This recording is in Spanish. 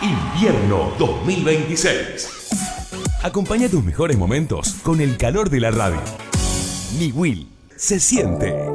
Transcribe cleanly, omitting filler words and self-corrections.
Invierno 2026. Acompaña tus mejores momentos con el calor de la radio. Niwil se siente.